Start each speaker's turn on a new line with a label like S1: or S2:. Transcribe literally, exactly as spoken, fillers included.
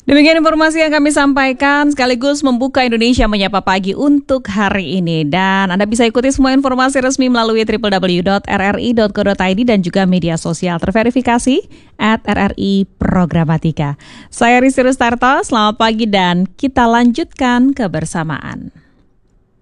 S1: Demikian informasi yang kami sampaikan sekaligus membuka Indonesia Menyapa Pagi untuk hari ini. Dan Anda bisa ikuti semua informasi resmi melalui w w w dot r r i dot co dot i d dan juga media sosial terverifikasi at r r i programatika. Saya Rizky Rustarto, selamat pagi dan kita lanjutkan kebersamaan.